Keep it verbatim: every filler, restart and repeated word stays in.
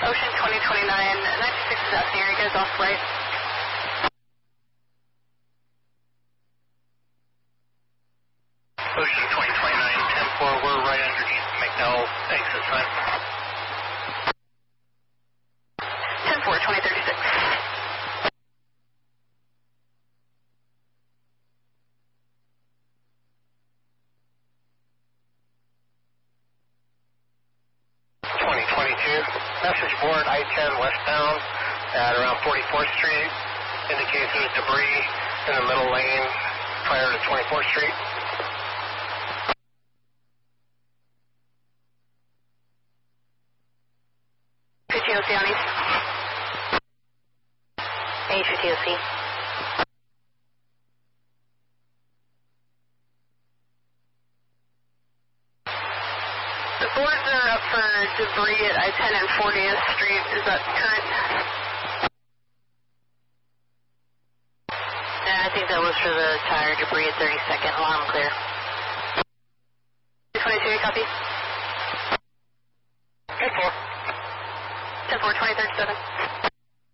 Ocean twenty twenty-nine, ninety-six is out here, you guys off right. Ocean twenty twenty-nine, ten four, we're right underneath McDowell exit sign. ten four, twenty thirty-six. twenty twenty-two, message board I ten westbound at around forty-fourth Street. Indicates there's debris in the middle lane prior to twenty-fourth Street. T O C on east. H T O C. The boards are up for debris at I ten and fortieth Street. Is that current? Yeah, I think that was for the tire debris at thirty-second. Alarm clear. twenty-two, copy. ten four. ten four, twenty thirty-seven.